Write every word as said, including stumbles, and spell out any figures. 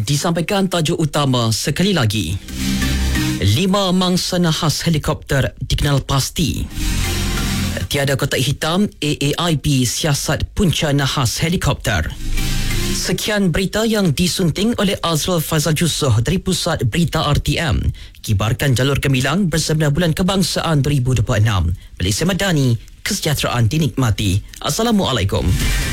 Disampaikan tajuk utama sekali lagi. Lima mangsa nahas helikopter dikenal pasti. Tiada kotak hitam, A A I B siasat punca nahas helikopter. Sekian berita yang disunting oleh Azrul Faizal Jusoh dari Pusat Berita R T M. Kibarkan jalur gemilang bersama Bulan Kebangsaan dua ribu dua puluh enam. Malaysia Madani, kesejahteraan dinikmati. Assalamualaikum.